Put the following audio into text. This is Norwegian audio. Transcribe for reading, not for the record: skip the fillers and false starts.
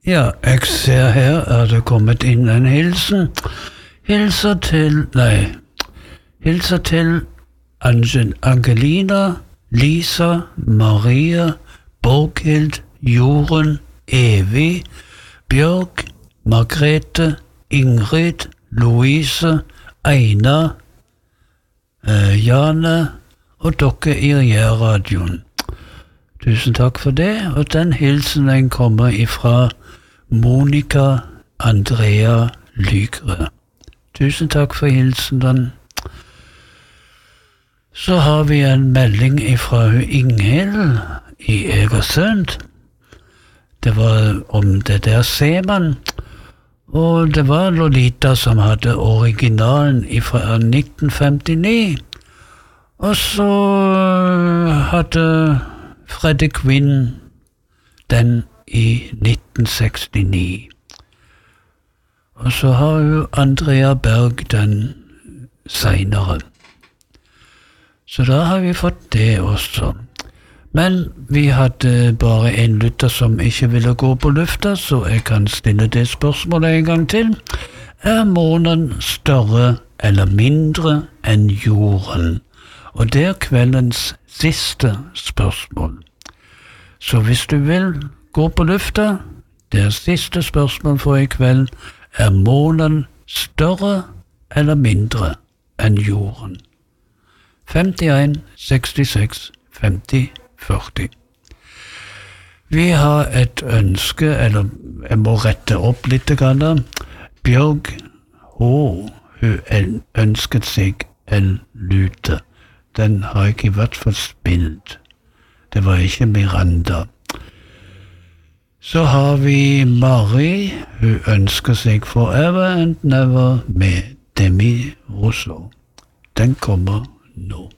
Ja, jeg ser her det kommet inn en hilsen. Hilser til Angelina, Lisa, Maria, Borghild, Jorunn, Evy, Bjørg, Margrethe, Ingrid, Louise, Einar, Jane og dere i Rierradioen. Tusen takk for det, og den hilsenen kommer ifra Monica Andrea Lygre. Tusen takk for hilsenen. Så har vi en melding ifra Inghild i Egersund. Det var om det der Seman, og det var Lolita som hadde originalen fra 1959, og så hadde Freddie Quinn den i 1969. Og så har jo Andrea Berg den senere. Så da har vi fått det også. Men vi hadde bare en lytter som ikke ville gå på lufta, så jeg kan stille det spørsmålet en gang til. Er månen større eller mindre enn jorden? Og det er kveldens siste spørsmål. Så hvis du vil gå på lufta, det er siste spørsmål for i kveld, er månen større eller mindre enn jorden? 51, 66, 50, 40. Vi har et ønske, eller jeg må rette opp litt grann. Bjørg H. Hun ønsket seg en lute. Den har jeg i hvert fall spilt. Det var ikke Miranda. Så har vi Marie. Hun ønsker seg Forever and Never med Demi Rousseau. Den kommer nå.